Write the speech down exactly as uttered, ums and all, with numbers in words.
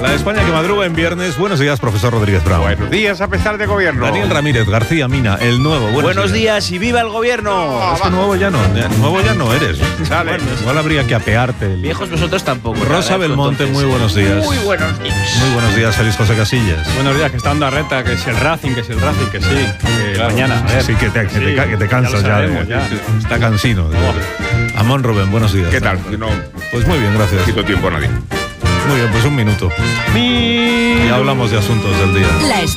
La España que madruga en viernes. Buenos días, profesor Rodríguez Brown. Buenos días, a pesar de gobierno. Daniel Ramírez García Mina, el nuevo. Buenos, Buenos días. días y viva el gobierno. No, es que nuevo ya no, nuevo ya no eres. Sale. Bueno, igual habría que apearte. El... Viejos vosotros tampoco. Rosa Belmonte, entonces, muy buenos días. Muy buenos días. Muy buenos días, Félix José Casillas. Buenos días, que está dando a reta, que si el Racing, que si el Racing, que sí, que claro. Mañana. A ver. Sí, que te, que Sí, te, que te cansas ya, sabemos, de, ya. Está cansino. Oh. Amón Rubén, buenos días. ¿Qué tal? No pues muy bien, gracias. quito tiempo a nadie. Muy bien, pues un minuto. Mi... Ya hablamos de asuntos del día. La